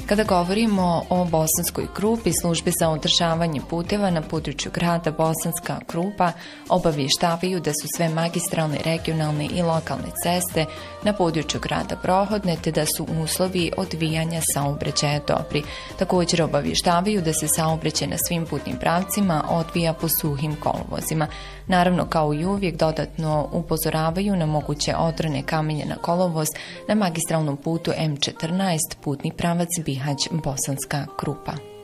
Kada govorimo o Bosanskoj Krupi, službe za održavanje puteva na području grada Bosanska Krupa obavještavaju da su sve magistralne, regionalne i lokalne ceste na području grada prohodne te da su uslovi odvijanja saobraćaja dobri. Također obavještavaju da se saobraćaj na svim putnim pravcima odvija po suhim kolovozima. Naravno, kao i uvijek, dodatno upozoravaju na moguće odrone kamenje na kolovoz na magistralnom putu M14, putni pravac Bihać-Bosanska Krupa.